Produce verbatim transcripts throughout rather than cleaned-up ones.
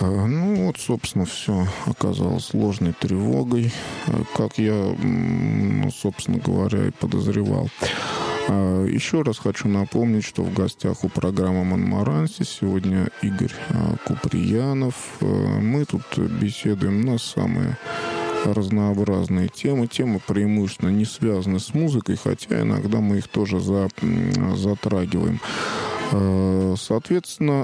Ну вот, собственно, все оказалось ложной тревогой, как я, собственно говоря, и подозревал. Еще раз хочу напомнить, что в гостях у программы «Монмаранси» сегодня Игорь Куприянов. Мы тут беседуем на самые разнообразные темы. Темы преимущественно не связаны с музыкой, хотя иногда мы их тоже за, затрагиваем. Соответственно,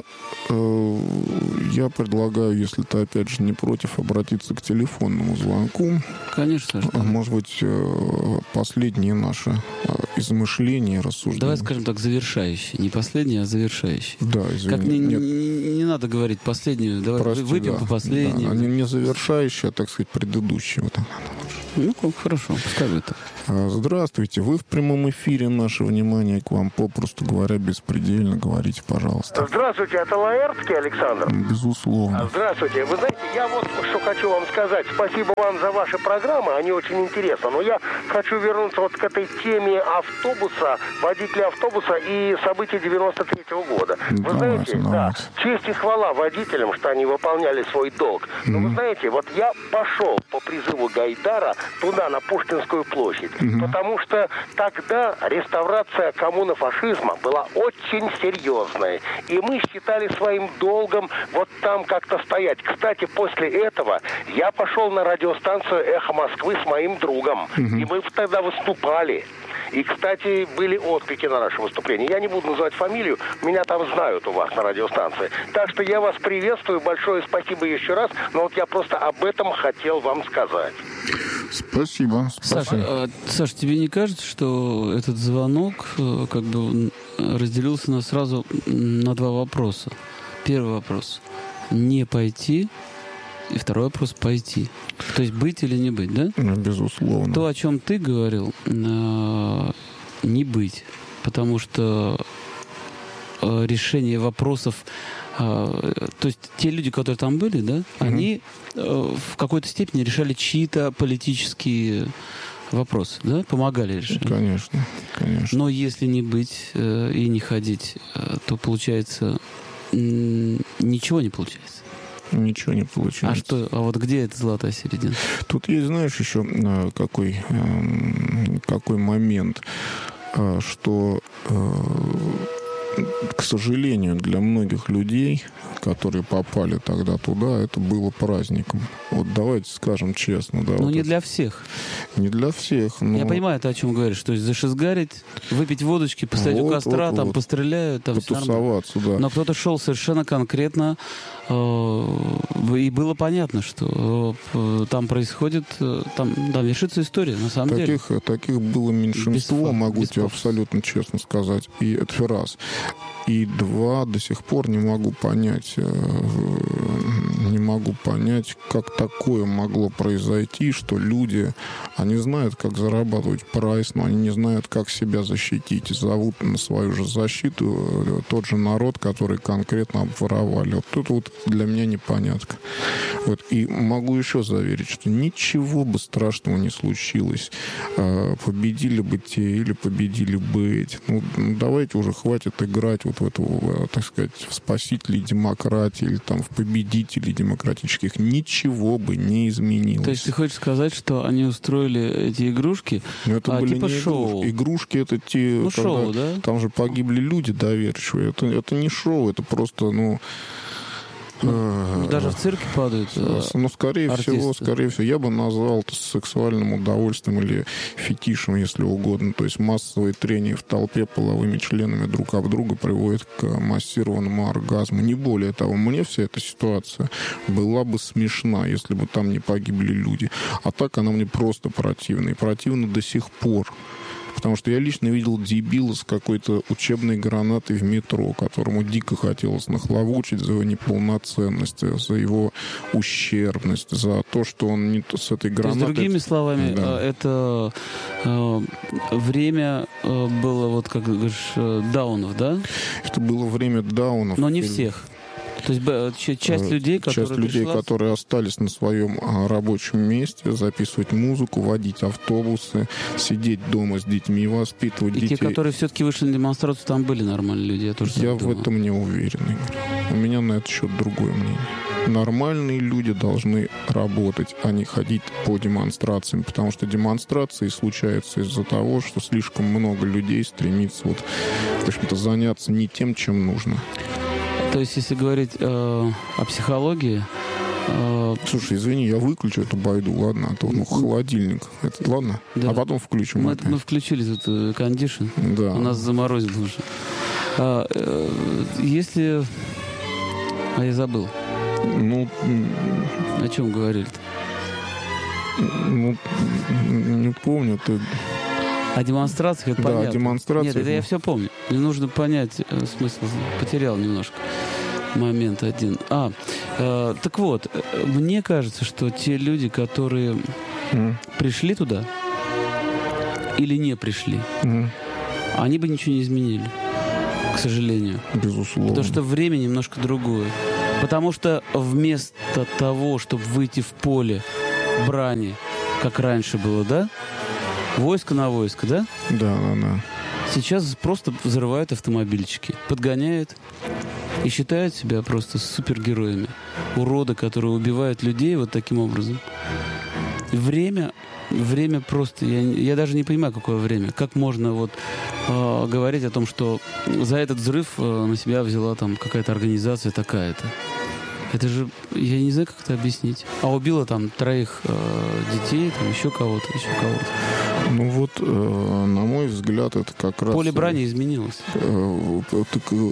я предлагаю, если ты, опять же, не против, обратиться к телефонному звонку. Конечно. Что? Может быть, последние наши измышления, рассуждения. Давай скажем так, завершающие. Не последние, а завершающие. Да, извини. Как не, не, не надо говорить последнюю. Давай Прости, выпьем да, по последнему. Да. Они не завершающие, а, так сказать, предыдущие. Вот. Ну, как, хорошо, пускай это. Здравствуйте. Вы в прямом эфире. Наше внимание к вам, попросту говоря, беспредельно. Говорите, пожалуйста. Здравствуйте, это Лаэртский Александр? Безусловно. Здравствуйте. Вы знаете, я вот что хочу вам сказать. Спасибо вам за ваши программы, они очень интересны. Но я хочу вернуться вот к этой теме автобуса, водителя автобуса и событий девяносто третьего года. Вы давайте, знаете, давайте. Да, честь и хвала водителям, что они выполняли свой долг. Но mm-hmm. вы знаете, вот я пошел по призыву Гайдара туда, на Пушкинскую площадь, mm-hmm. потому что тогда реставрация коммуны фашизма была очень серьезная. И мы считали своим долгом вот там как-то стоять. Кстати, после этого я пошел на радиостанцию «Эхо Москвы» с моим другом. Mm-hmm. И мы тогда выступали. И, кстати, были отклики на наше выступление. Я не буду называть фамилию, меня там знают у вас на радиостанции. Так что я вас приветствую, большое спасибо еще раз. Но вот я просто об этом хотел вам сказать. Спасибо. Саша, а, Саша, тебе не кажется, что этот звонок как бы разделился на сразу на два вопроса? Первый вопрос – не пойти. И второй вопрос – пойти. То есть быть или не быть, да? Безусловно. То, о чем ты говорил, э, не быть. Потому что э, решение вопросов... Э, то есть те люди, которые там были, да, mm-hmm. они э, в какой-то степени решали чьи-то политические вопросы, да? Помогали решать. Конечно, конечно. Но если не быть э, и не ходить, э, то, получается, э, ничего не получается. Ничего не получается. А что? А вот где эта золотая середина? Тут есть, знаешь, еще какой, какой момент, что, к сожалению, для многих людей, которые попали тогда туда, это было праздником. Вот давайте скажем честно. Да, ну, вот не это... для всех. Не для всех. Но... Я понимаю, ты о чем говоришь. То есть зашизгарить, выпить водочки, постоять вот, у костра, вот, там вот. Постреляют. Там потусоваться, да. Но кто-то шел совершенно конкретно, э, и было понятно, что э, там происходит, э, там, там вершится история, на самом таких, деле. Таких было меньшинство, без, могу без тебе пов... абсолютно честно сказать. И это раз. И два, до сих пор не могу понять, не могу понять, как такое могло произойти, что люди, они знают, как зарабатывать прайс, но они не знают, как себя защитить. И зовут на свою же защиту тот же народ, который конкретно обворовали. Вот тут вот для меня непонятка. Вот. И могу еще заверить, что ничего бы страшного не случилось. Победили бы те или победили бы эти. Ну, давайте уже хватит играть вот в эту, так сказать, в спасителей демократии или там в победителей демократических. Ничего бы не изменилось. То есть ты хочешь сказать, что они устроили эти игрушки, это а, были типа не шоу? Игрушки. игрушки это те... Ну, шоу, да? Там же погибли люди доверчивые. Это, это не шоу, это просто, ну... Ну, даже в цирке падают э, Ну, скорее артисты. всего, скорее всего, я бы назвал это сексуальным удовольствием или фетишем, если угодно. То есть массовое трение в толпе половыми членами друг об друга приводит к массированному оргазму. Не более того, мне вся эта ситуация была бы смешна, если бы там не погибли люди. А так она мне просто противна. И противна до сих пор. Потому что я лично видел дебила с какой-то учебной гранатой в метро, которому дико хотелось нахлобучить за его неполноценность, за его ущербность, за то, что он не с этой гранатой... То есть, другими словами, да. это э, время э, было, вот как говоришь, даунов, да? Это было время даунов. Но не всех. То есть часть людей, которые, часть людей, пришла... которые остались на своем рабочем месте, записывать музыку, водить автобусы, сидеть дома с детьми, воспитывать и детей. И те, которые все-таки вышли на демонстрацию, там были нормальные люди, я тоже Я в думаю. этом не уверен, Игорь. У меня на этот счет другое мнение. Нормальные люди должны работать, а не ходить по демонстрациям, потому что демонстрации случаются из-за того, что слишком много людей стремится вот, в общем-то, заняться не тем, чем нужно. То есть, если говорить э, о психологии... Э... Слушай, извини, я выключу эту байду, ладно, а то ну, холодильник. Это, ладно? Да. А потом включим мы, это. Мы включили тут кондишн. Да. У нас заморозил уже. А, э, если... А я забыл. Ну... О чем говорили-то? Ну, не помню. Ты... О демонстрациях, это да, понятно. о демонстрациях. Нет, это я все помню. Мне нужно понять э, смысл. Потерял немножко момент один. А, э, так вот, э, мне кажется, что те люди, которые mm. пришли туда или не пришли, mm. они бы ничего не изменили, к сожалению. Безусловно. Потому что время немножко другое. Потому что вместо того, чтобы выйти в поле брани, как раньше было, да? Войско на войско, да? Да, да, да. Сейчас просто взрывают автомобильчики, подгоняют и считают себя просто супергероями. Уроды, которые убивают людей вот таким образом. Время, время просто... Я, я даже не понимаю, какое время. Как можно вот э, говорить о том, что за этот взрыв э, на себя взяла там какая-то организация такая-то. Это же... Я не знаю, как это объяснить. А убила там троих э, детей, там еще кого-то, еще кого-то. Ну вот, э, на мой взгляд, это как раз... Поле брани изменилось. Э, э, так, э,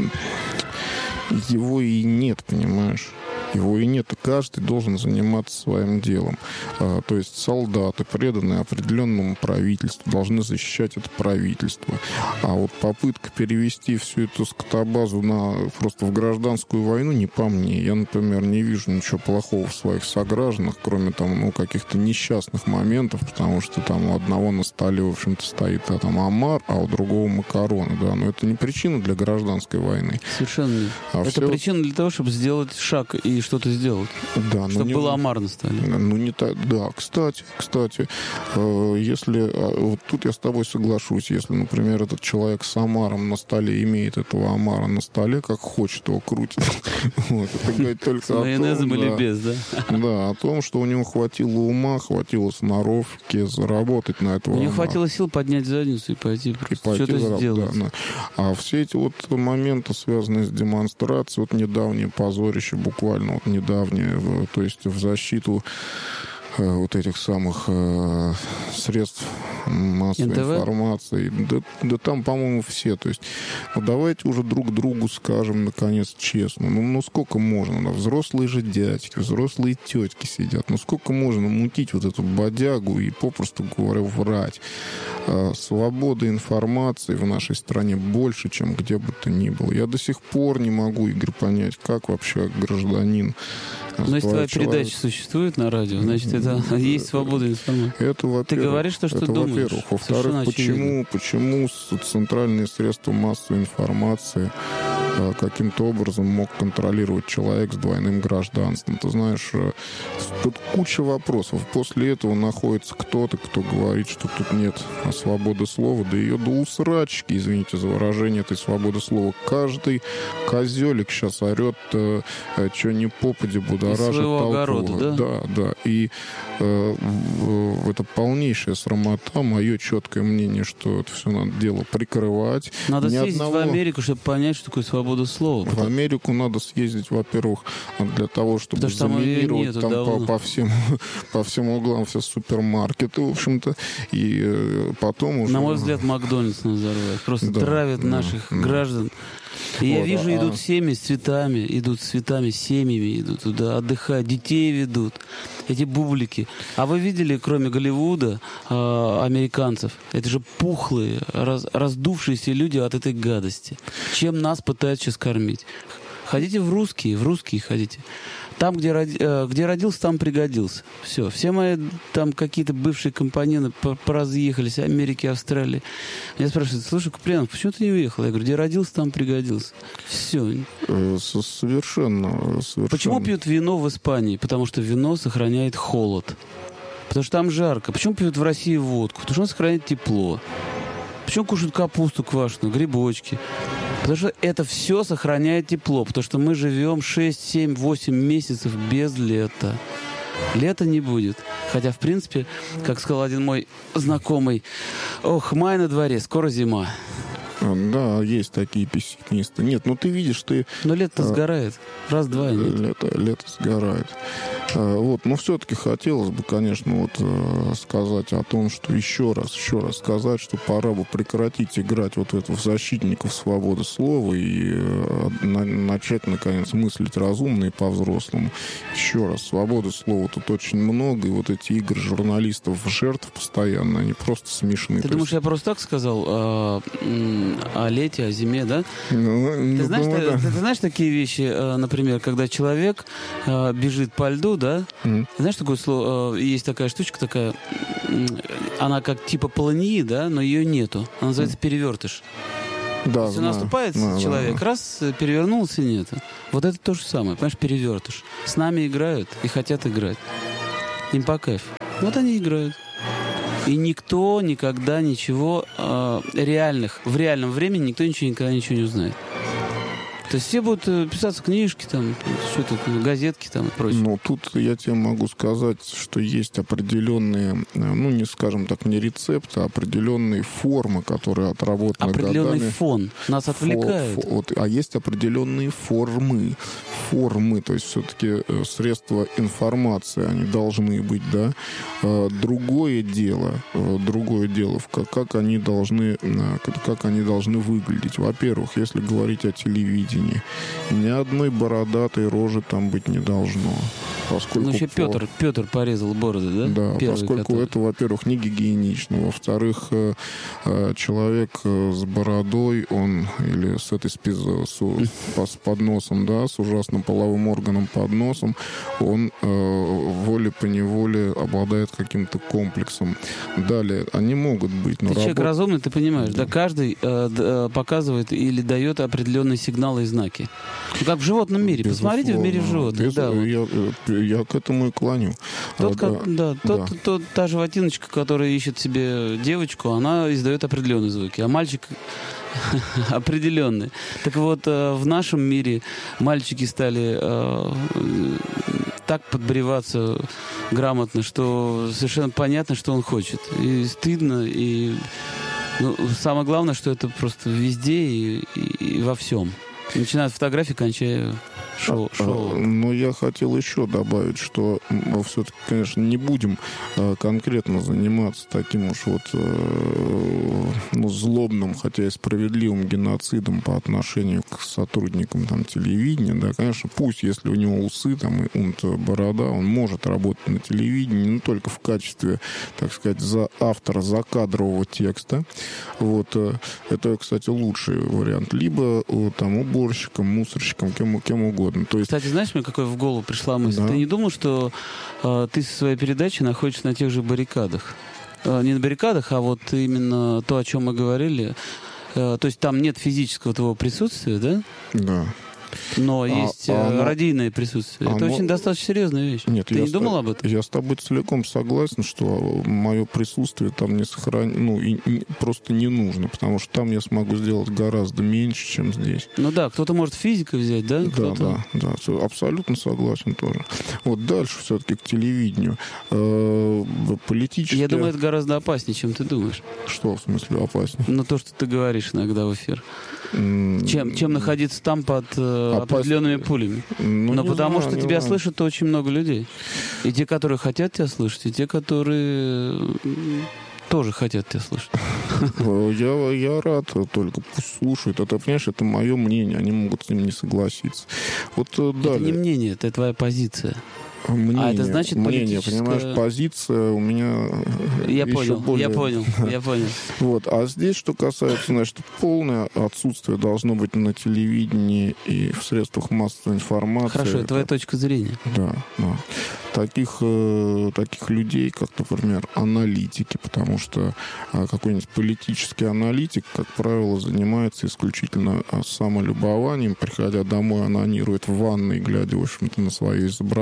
его и нет, понимаешь? Его и нет. Каждый должен заниматься своим делом. А, то есть солдаты, преданные определенному правительству, должны защищать это правительство. А вот попытка перевести всю эту скотобазу на, просто в гражданскую войну не по мне. Я, например, не вижу ничего плохого в своих согражданах, кроме там, ну, каких-то несчастных моментов, потому что там у одного на столе, в общем-то, стоит а, там омар, а у другого макароны. Да? Но это не причина для гражданской войны. Совершенно нет. А это все... причина для того, чтобы сделать шаг и что-то сделать. Да, чтобы не... было омар на столе. Ну, не так. Да, кстати, кстати, э, если... Вот тут я с тобой соглашусь. Если, например, этот человек с омаром на столе имеет этого омара на столе, как хочет его крутит. Это говорит только о том... С майонезом или без, да? Да, о том, что у него хватило ума, хватило сноровки заработать на этого. У него хватило сил поднять задницу и пойти просто что-то сделать. А все эти вот моменты, связанные с демонстрацией, вот недавнее позорище, буквально вот недавнее, то есть в защиту э, вот этих самых э, средств массовой эн тэ вэ? Информации. Да, да там, по-моему, все. То есть, ну, давайте уже друг другу скажем, наконец, честно. Ну, ну сколько можно? Да? Взрослые же дядьки, взрослые тетки сидят. Ну, сколько можно мутить вот эту бодягу и, попросту говоря, врать? А, свобода информации в нашей стране больше, чем где бы то ни было. Я до сих пор не могу, Игорь, понять, как вообще гражданин... Но если твоя человек... передача существует на радио, значит, это есть свобода информации. Это, во-первых. Ты говоришь то, что это, думаешь. Во-первых. Во-вторых, почему, почему центральные средства массовой информации а, каким-то образом мог контролировать человек с двойным гражданством? Ты знаешь, тут куча вопросов. После этого находится кто-то, кто говорит, что тут нет свободы слова, да ее до усрачки, извините за выражение этой свободы слова. Каждый козелик сейчас орет, э, что ни попади будоражит толпу. Огорода, да? Да, да. И э, э, это полнейшая срамота. Мое четкое мнение, что это все надо дело прикрывать. Надо Ни съездить одного... в Америку, чтобы понять, что такое свобода слова. В Америку надо съездить, во-первых, для того, чтобы заминировать там, там по, по, всем, по всем углам все супермаркеты, в общем-то. И э, потом уже... На мой взгляд, Макдональдс надо взорвать. Просто да, травят да, наших да. граждан. И вот, я вижу, а... идут семьи с цветами, идут с цветами, семьями идут туда, отдыхают, детей ведут, эти бублики. А вы видели, кроме Голливуда, э, американцев, это же пухлые, раз, раздувшиеся люди от этой гадости. Чем нас пытаются сейчас кормить? Ходите в русские, в русские ходите. Там, где, роди, э, где родился, там пригодился. Все. Все мои там какие-то бывшие компаньоны поразъехались, Америки, Австралии. Меня спрашивают: слушай, Куприянов, почему ты не уехал? Я говорю: где родился, там пригодился. Все. Совершенно, совершенно. Почему пьют вино в Испании? Потому что вино сохраняет холод. Потому что там жарко. Почему пьют в России водку? Потому что он сохраняет тепло. Почему кушают капусту квашеную, грибочки? Потому что это все сохраняет тепло. Потому что мы живем шесть, семь, восемь месяцев без лета. Лета не будет. Хотя, в принципе, как сказал один мой знакомый, ох, май на дворе, скоро зима. Да, есть такие пессимисты. Нет, ну ты видишь, ты... Но лето-то а, сгорает. Раз-два и нет. Лето, лето сгорает. А, вот, но все-таки хотелось бы, конечно, вот сказать о том, что еще раз, еще раз сказать, что пора бы прекратить играть вот это в защитников свободы слова и на, начать, наконец, мыслить разумно и по-взрослому. Еще раз, свободы слова тут очень много, и вот эти игры журналистов жертв постоянно, они просто смешны. Ты думаешь, есть... я просто так сказал а, о лете, о зиме, да? Ну, ты, знаешь, думаю, ты, да. ты, ты знаешь такие вещи, например, когда человек а, бежит по льду, да? Mm. Знаешь, такое слово, есть такая штучка такая, она как типа полыньи, да, но ее нету. Она называется mm. перевертыш. Да, то есть знаю. Наступает да, человек, да. раз, перевернулся, нет. Вот это то же самое, понимаешь, перевертыш. С нами играют и хотят играть. Им по кайфу. Вот они играют. И никто никогда ничего э, реальных, в реальном времени никто ничего никогда ничего не узнает. То есть все будут писаться книжки, там, что-то, газетки там и прочее. Ну, тут я тебе могу сказать, что есть определенные, ну, не скажем так, не рецепты, а определенные формы, которые отработаны Определенный годами. фон. Нас отвлекает. Фо, фо, вот, а есть определенные формы. Формы, то есть все-таки средства информации, они должны быть, да. Другое дело, другое дело, как, как они должны, как они должны выглядеть. Во-первых, если говорить о телевидении, ни одной бородатой рожи там быть не должно. Поскольку ну, еще Петр, по... Петр порезал бороды, да? Да, Первый, поскольку который... это, во-первых, не гигиенично. Во-вторых, человек с бородой, он или с этой спиз... с под носом, да, с ужасным половым органом под носом, он волей-поневоле обладает каким-то комплексом. Далее, они могут быть... Но ты работ... человек разумный, ты понимаешь, да, да каждый э, показывает или дает определенные сигналы и знаки. Ну, как в животном мире. Безусловно. Посмотрите в мире животных. Без... Да, вот. я, я к этому и клоню. Тот, а, как, да, да. Тот, тот, та животиночка, которая ищет себе девочку, она издает определенные звуки. А мальчик определенный. Так вот, в нашем мире мальчики стали так подбреваться грамотно, что совершенно понятно, что он хочет. И стыдно, и ну, самое главное, что это просто везде и, и, и во всем. Начиная от фотографий, кончая шоу. шоу. Но я хотел еще добавить, что мы все-таки, конечно, не будем а, конкретно заниматься таким уж вот а, ну, злобным, хотя и справедливым геноцидом по отношению к сотрудникам там, телевидения. Да, конечно, пусть, если у него усы там, и унт борода, он может работать на телевидении, не только в качестве, так сказать, за автора закадрового текста. Вот, это, кстати, лучший вариант. Либо там уборщиком, мусорщиком, кем, кем угодно. То есть... Кстати, знаешь, мне какой в голову пришла мысль? Да. Ты не думал, что э, ты со своей передачей находишься на тех же баррикадах? Э, не на баррикадах, а вот именно то, о чем мы говорили. Э, то есть там нет физического твоего присутствия, да? Да. Но а, есть а оно, радийное присутствие. Это оно... очень достаточно серьезная вещь. Нет, Ты я не с... думал об этом? Я с тобой целиком согласен, что мое присутствие там не сохранить, ну, и, и просто не нужно, потому что там я смогу сделать гораздо меньше, чем здесь. Ну да, кто-то может физика взять, да? Да, да, да, абсолютно согласен тоже. Вот дальше все-таки к телевидению. Политически... Я думаю, это гораздо опаснее, чем ты думаешь. Что в смысле опаснее? Ну, то, что ты говоришь иногда в эфир. Mm. Чем, чем находиться там под э, определенными пулями. Ну, Но потому знаю, что тебя знаю. слышат очень много людей. И те, которые хотят тебя слышать, и те, которые тоже хотят тебя слышать. Я, я рад, только пусть слушают. Это, понимаешь, это мое мнение, они могут с ним не согласиться. Вот далее. Это не мнение, это твоя позиция. Мнение, а это значит мнение, политическое... понимаешь, позиция у меня я еще понял, более... Я понял, я понял. Вот. А здесь, что касается, значит, полное отсутствие должно быть на телевидении и в средствах массовой информации. Хорошо, это твоя точка зрения. Да, да. Таких, э, таких людей, как, например, аналитики, потому что э, какой-нибудь политический аналитик, как правило, занимается исключительно самолюбованием, приходя домой, анонирует в ванной, глядя, в общем-то, на свое изображение,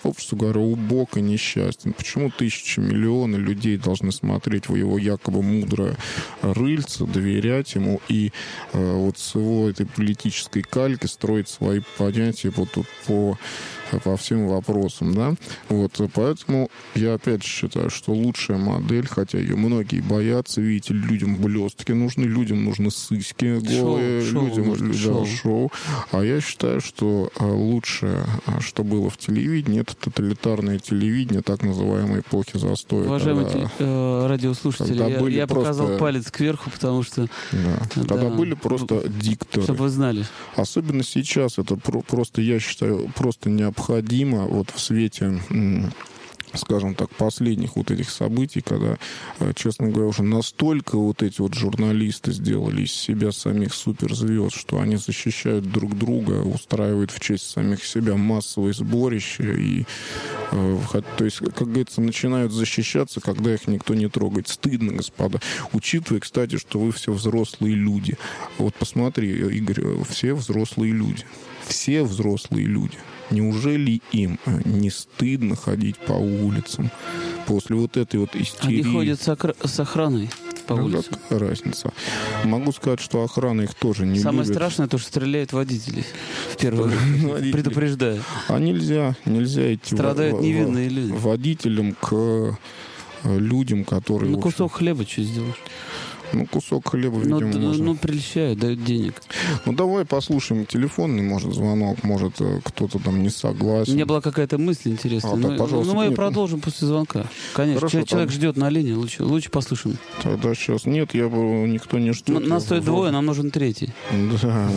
общество, говорю, убог и несчастен. Почему тысячи, миллионы людей должны смотреть в его якобы мудрое рыльце, доверять ему и э, вот с его этой политической кальки строить свои понятия вот тут по, по всем вопросам, да? Вот, поэтому я опять считаю, что лучшая модель, хотя ее многие боятся, видите, людям блестки нужны, людям нужны сыски голые, шоу, людям шоу, да, шоу. шоу. А я считаю, что лучшее, что было в телевидении, это тоталитарное телевидение, так называемой эпохи застоя. Уважаемые когда, э, радиослушатели, я, я просто, показал палец кверху, потому что... Да, да, когда были просто дикторы. Чтобы вы знали. Особенно сейчас это про- просто, я считаю, просто необходимо вот в свете... М- скажем так, последних вот этих событий, когда, честно говоря, уже настолько вот эти вот журналисты сделали из себя самих суперзвезд, что они защищают друг друга, устраивают в честь самих себя массовые сборища и, э, то есть, как говорится, начинают защищаться, когда их никто не трогает. Стыдно, господа. Учитывая, кстати, что вы все взрослые люди. Вот посмотри, Игорь, все взрослые люди. Все взрослые люди. Неужели им не стыдно ходить по улицам после вот этой вот истерии? Они ходят с, окр... с охраной по Ну, улицам. какая разница? Могу сказать, что охрана их тоже не Самое любит. страшное то, что стреляют водители. В первую очередь. Предупреждаю. А нельзя, нельзя идти Страдают в- в- невинные люди. водителям к людям, которые... Ну, в общем, кусок хлеба что сделаешь? Ну, кусок хлеба, Ну, видимо, д- можно. ну, прельщают, дают денег. Ну, давай послушаем телефонный, может, звонок, может, э, кто-то там не У согласен. меня была какая-то мысль интересная. А, но, да, пожалуйста, но мы ее нет. продолжим после звонка. Конечно. Хорошо, Человек, человек там- ждет на линии, лучше, лучше послушаем. Тогда сейчас нет, я бы никто не ждет. Н- Нас Я стоит бы- двое, нам нужен третий. Да.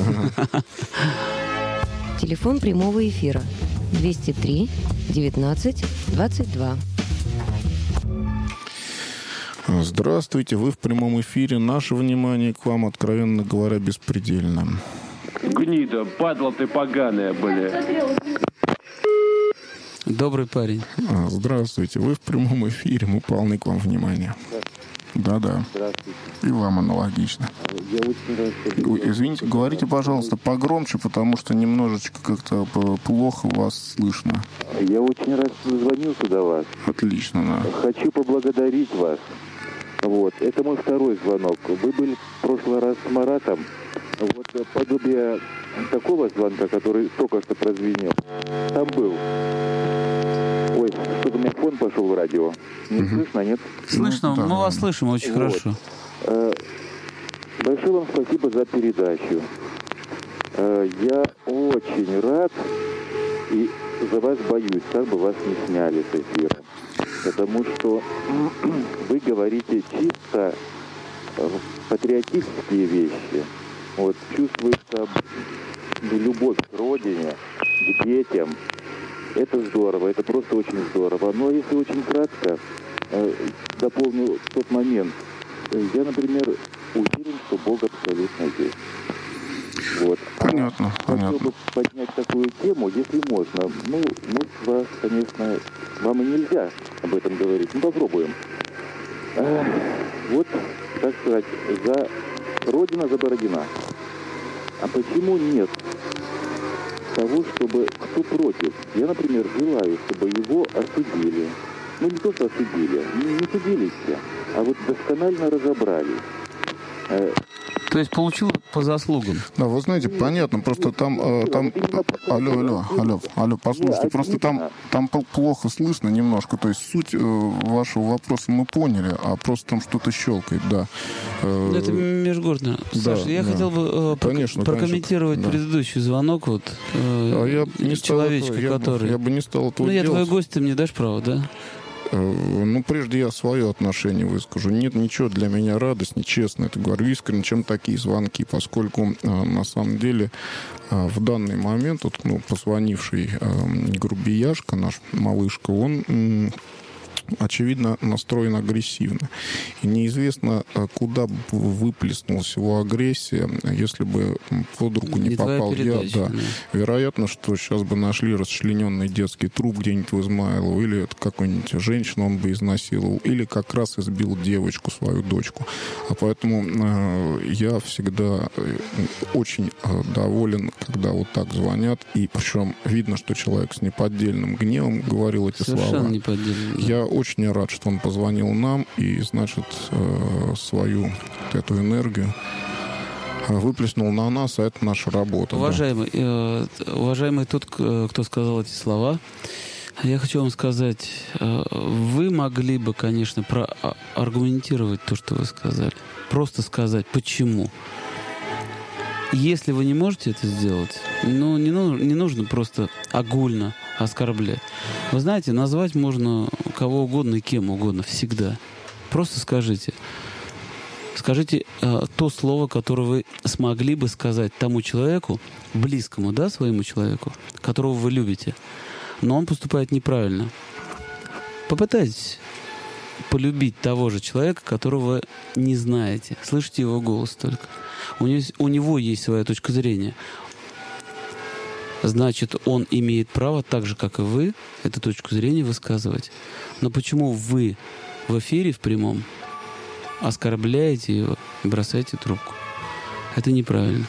Телефон прямого эфира двести три девятнадцать двадцать два. Здравствуйте, вы в прямом эфире. Наше внимание к вам, откровенно говоря, беспредельно. Гнида, падла ты поганая, бля. Добрый парень. А, Здравствуйте, вы в прямом эфире, мы полны к вам внимания. Да-да. Здравствуйте. И вам аналогично. Я очень рад, что... Ой, извините, говорите, пожалуйста, погромче, потому что немножечко как-то п- плохо вас слышно. Я очень рад, что дозвонился до вас. Отлично, да. Хочу поблагодарить вас. Вот. Это мой второй звонок. Вы были в прошлый раз с Маратом. Вот подобие такого звонка, который только что прозвенел, там был. Ой, что-то у меня фон пошел в радио. Не Мгм. слышно, нет? Слышно, Ну, да, мы вас да. слышим очень Вот. хорошо. Э, Большое вам спасибо за передачу. Э, Я очень рад и за вас боюсь, как бы вас не сняли с эфира. Потому что вы говорите чисто э, патриотические вещи. Вот чувствуется любовь к родине, к детям. Это здорово, это просто очень здорово. Но если очень кратко, э, дополню тот момент. Э, Я, например, уверен, что Бог абсолютно есть. Вот. Понятно, А хотел понятно. бы поднять такую тему, если можно. Ну, может, вас, конечно, вам и нельзя об этом говорить. Ну, попробуем. Эх, вот, так сказать, за Родина за Бородина. А почему нет того, чтобы кто против? Я, например, желаю, чтобы его осудили. Ну, не то, что осудили, не, не судились все, а вот досконально разобрали. Э, То есть получил по заслугам. Да, вы знаете, понятно, просто там, э, там, алло, алло, алло, алло, послушайте, просто там, там пл- плохо слышно немножко, то есть суть э, вашего вопроса мы поняли, а просто там что-то щелкает, да. Э, Это межгородно. да, Саша, я да. хотел бы э, прок- Конечно, прокомментировать конечно, да. предыдущий звонок, вот, э, а я не стал человечка, этого, я бы- который... я бы не стал этого Ну, я твой делать. гость, ты мне дашь право, да? Э, Ну, прежде я свое отношение выскажу. Нет ничего для меня радостнее, честно это говорю искренне, чем такие звонки, поскольку э, на самом деле э, в данный момент, вот, ну, позвонивший э, грубияшка, наш малышка, он м, очевидно, настроен агрессивно. И неизвестно, куда бы выплеснулась его агрессия, если бы под руку не, не попал я. Да. Да. Вероятно, что сейчас бы нашли расчлененный детский труп где-нибудь в Измайлово, или это какую-нибудь женщину он бы изнасиловал, или как раз избил девочку, свою дочку. А поэтому э, я всегда очень э, доволен, когда вот так звонят, и причем видно, что человек с неподдельным гневом говорил эти Совершенно слова. Неподдельным, да. Я очень рад, что он позвонил нам и, значит, свою вот эту энергию выплеснул на нас, а это наша работа. Уважаемый, да. э, уважаемый тот, кто сказал эти слова, я хочу вам сказать, э, вы могли бы, конечно, проаргументировать то, что вы сказали. Просто сказать, почему. Если вы не можете это сделать, ну, не, ну, не нужно просто огульно оскорблять. Вы знаете, назвать можно кого угодно и кем угодно, всегда. Просто скажите. Скажите э, то слово, которое вы смогли бы сказать тому человеку, близкому, да, своему человеку, которого вы любите, но он поступает неправильно. Попытайтесь полюбить того же человека, которого вы не знаете. Слышите его голос только. У него, у него есть своя точка зрения. Значит, он имеет право, так же, как и вы, эту точку зрения высказывать. Но почему вы в эфире, в прямом, оскорбляете его и бросаете трубку? Это неправильно.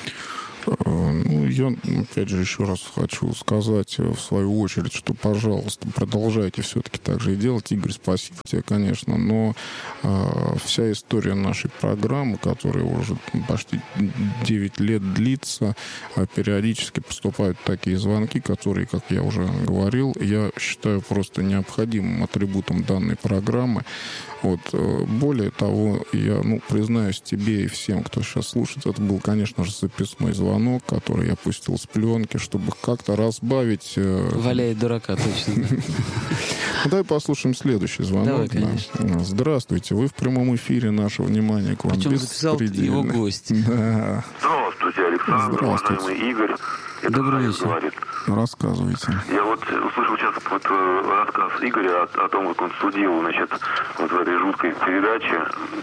Ну, я, опять же, еще раз хочу сказать, в свою очередь, что, пожалуйста, продолжайте все-таки так же и делать. Игорь, спасибо тебе, конечно, но э, вся история нашей программы, которая уже почти девять лет длится, э, периодически поступают такие звонки, которые, как я уже говорил, я считаю просто необходимым атрибутом данной программы. Вот. Более того, я, ну, признаюсь тебе и всем, кто сейчас слушает, это был, конечно же, записной звонок, который я пустил с пленки, чтобы как-то разбавить... Валяет дурака, точно. Давай послушаем следующий звонок. Давай, конечно. Здравствуйте, вы в прямом эфире, наше внимание к вам. Причем записал его гость. Да. Здравствуйте, Александр, Здравствуйте. уважаемый Игорь. Это Добрый вечер. Говорит. Рассказывайте. Я вот услышал сейчас вот рассказ Игоря о, о том, как он судил, значит, вот в этой жуткой передаче,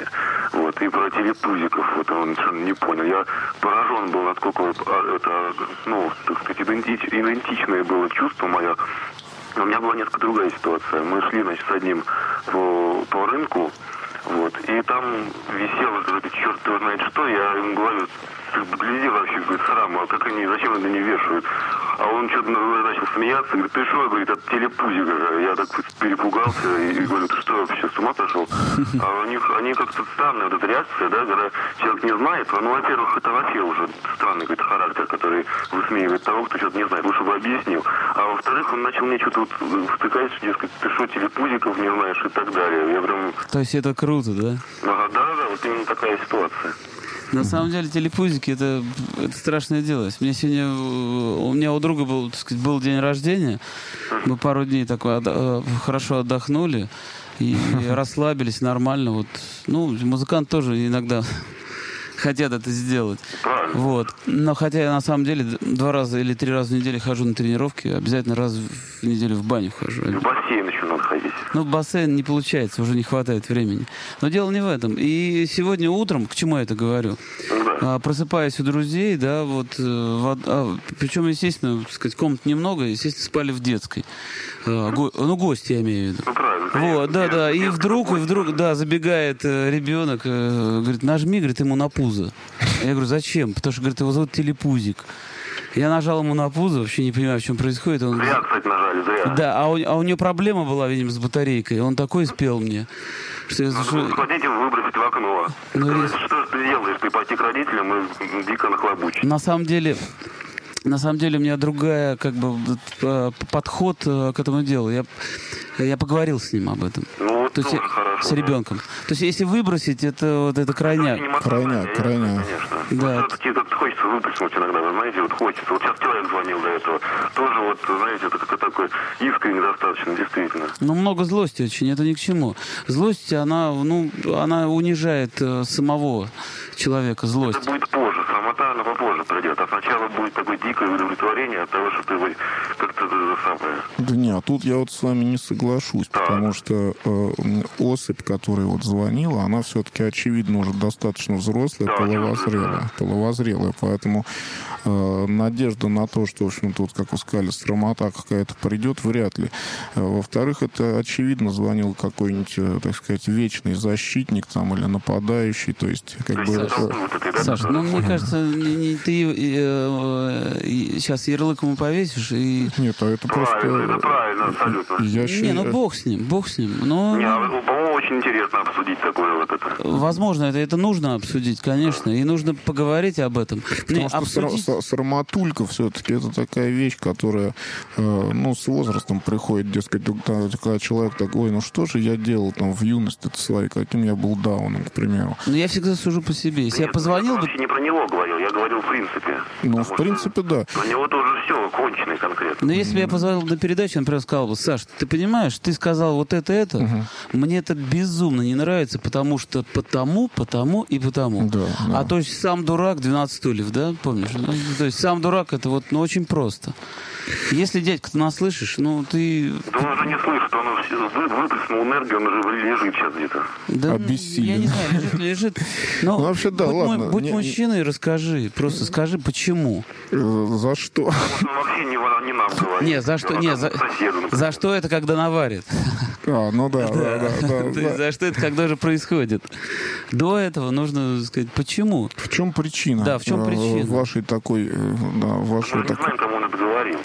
вот, и про телепузиков, вот он совершенно не понял. Я поражен был, насколько это, ну, так сказать, идентич, идентичное было чувство мое. Но у меня была несколько другая ситуация. Мы шли, значит, с одним по, по рынку, вот, и там висело какой-то черт его знает что, я ему говорю, гляди вообще, говорит, срам, а как они, зачем это не вешают? А он что-то начал смеяться, говорит, ты что, говорит, от телепузика. Я так перепугался и, и говорю, ты что, вообще с ума сошел? А у них, они как-то странная вот эта реакция, да, когда человек не знает, ну, во-первых, это вообще уже странный какой-то характер, который высмеивает того, кто что-то не знает, лучше бы объяснил. А во-вторых, он начал мне что-то вот втыкать, дескать, ты что, телепузиков не знаешь и так далее. Я прям... То есть это круто, да? Ага, да-да-да, вот именно такая ситуация. На самом деле телепузики это, это страшное дело. Мне сегодня у меня у друга был, так сказать, был день рождения. Мы пару дней такой отда- хорошо отдохнули и расслабились нормально. Вот. Ну, музыкант тоже иногда хотят это сделать. Правильно. Вот. Но хотя я на самом деле два раза или три раза в неделю хожу на тренировки, обязательно раз в неделю в баню хожу. В бассейн еще надо ходить. Ну, в бассейн не получается, уже не хватает времени. Но дело не в этом. И сегодня утром, к чему я это говорю? Да. Просыпаясь у друзей, да, вот, вод... а, причем, естественно, так сказать, комнат немного, естественно, спали в детской. А, го... Ну, гости, я имею в виду. Ну, правильно. Вот, да, да, и вдруг, и вдруг, да, забегает э, ребенок, э, говорит, нажми, говорит, ему на пузо. Я говорю, зачем? Потому что, говорит, его зовут Телепузик. Я нажал ему на пузо, вообще не понимаю, в чем происходит. Он... Зря, кстати, нажали, зря. Да, а у, а у него проблема была, видимо, с батарейкой. Он такой спел мне, что я... Надо сходить и выбросить в окно. Ну, Сказать, если... что же ты делаешь? Ты пойти к родителям и дико нахлобучить. На самом деле... На самом деле у меня другая, как бы, подход к этому делу. Я, я поговорил с ним об этом. Ну, вот то есть, хорошо, с ребенком. То есть, если выбросить, это вот это крайняк. Крайняк, крайняк. Конечно. Да. Вот, как-то хочется выплеснуть иногда, вы знаете, вот хочется. Вот сейчас человек звонил до этого. Тоже вот, знаете, это как такой искренне достаточно, действительно. Ну, много злости очень, это ни к чему. Злость, она, ну, она унижает э, самого человека, злость. Это будет позже, срамота, она попозже пройдет, а сначала будет такое дикое удовлетворение от того, что ты вот как-то это самое. Да не, а тут я вот с вами не соглашусь, Да. потому что э, особь, которая вот звонила, она все-таки, очевидно, уже достаточно взрослая, Да, половозрелая, да. половозрелая, поэтому э, надежда на то, что, в общем-то, вот, как вы сказали, срамота какая-то придет, вряд ли. Э, Во-вторых, это, очевидно, звонил какой-нибудь, э, так сказать, вечный защитник там или нападающий, то есть, как бы... То есть, э, вот это, да, Саш, да, ну, да. мне кажется, не- не ты э, э, сейчас ярлык ему повесишь и... Нет, а это просто... Правильно, это правильно, абсолютно. Я Не, считаю- ну бог с ним, бог с ним. Но, Не, а, по-моему, очень интересно обсудить такое вот это. возможно, это, это нужно обсудить, конечно, и нужно поговорить об этом. Не, Потому что обсудить... сар- сарматулька все-таки это такая вещь, которая, э, ну, с возрастом приходит, дескать, когда, когда человек такой, ну что же я делал там в юности-то своей, каким я был дауном, к примеру. Ну, я всегда сужу по себе. Если я Нет, позвонил я бы... вообще не про него говорил, я говорил в принципе. Ну, Потому в что принципе, да. У него тоже все конченый конкретно. Но если бы я позвонил на передачу, он например, сказал бы: Саш, ты понимаешь, ты сказал вот это, это, мне это безумно не нравится, потому что потому, потому и потому. Да, да. А то есть сам дурак двенадцать стульев, да, помнишь? Ну, то есть сам дурак это вот, ну, очень просто. Если, дядька, ты нас слышишь, ну, ты... Да он уже не слышит, он все- вы- выплеснул энергию, он уже лежит сейчас где-то. Да, Обессилен. я не знаю, лежит, лежит. Но Ну, вообще, да, будь, ладно, будь не- мужчиной, расскажи. Просто скажи, почему. Э, За что? Он вообще не, во- не нам говорит. Не, за что, Он не, там за, соседу, например. за что это, когда наварит? А, ну да, да, да. да, То есть да. за что это, когда же происходит? До этого нужно сказать, почему. В чем причина? Да, в чем э, причина? Вашей такой, э, да, Мы вашей не такой... знаем, кому он это говорил.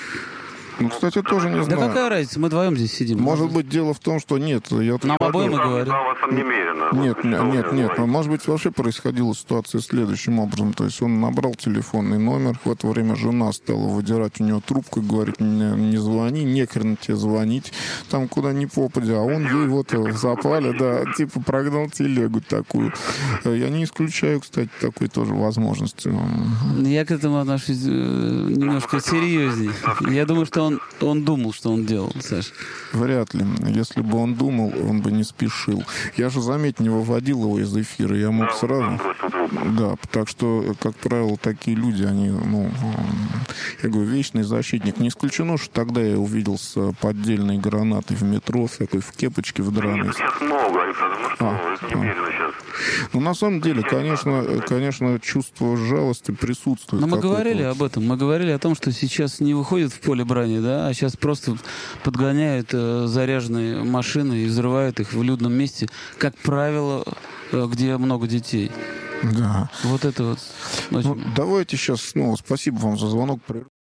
Ну, кстати, тоже не Да знаю. какая разница, мы вдвоем здесь сидим. Может быть, дело в том, что нет, я... Нам обоим и Там- говорю. там вас там немерено. Нет, Вот, нет, что вы нет, мне нет. говорите. Может быть, вообще происходила ситуация следующим образом. То есть он набрал телефонный номер, в это время жена стала выдирать у него трубку и говорит: не, не звони, не хрен тебе звонить, там куда ни попадя. А он ей вот в запале, да, типа прогнал телегу такую. Я не исключаю, кстати, такой тоже возможности. Я к этому отношусь э, немножко серьезнее. Я думаю, что он, он думал, что он делал, Саш. Вряд ли. Если бы он думал, он бы не спешил. Я же, заметь, не выводил его из эфира. Я мог Да, сразу... он бросил трубку. Да, так что, как правило, такие люди, они, ну, я говорю, вечный защитник. Не исключено, что тогда я увидел с поддельной гранатой в метро, такой в кепочке в драной. Нет, сейчас много, Александр, ну что, А, это а. немерено сейчас. Ну, на самом деле, конечно, конечно, чувство жалости присутствует. Но мы какое-то говорили вот. об этом. Мы говорили о том, что сейчас не выходят в поле брани, да, а сейчас просто подгоняют э, заряженные машины и взрывают их в людном месте, как правило, э, где много детей. Да. Вот это вот. Ну, очень- давайте сейчас снова. Спасибо вам за звонок.